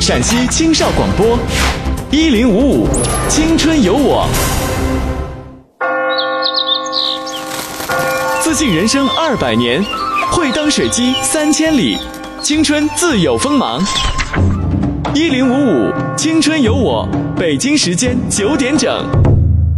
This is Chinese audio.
陕西青少广播1055青春有我，自信人生200年，会当水击3000里，青春自有锋芒。1055青春有我，北京时间9点整。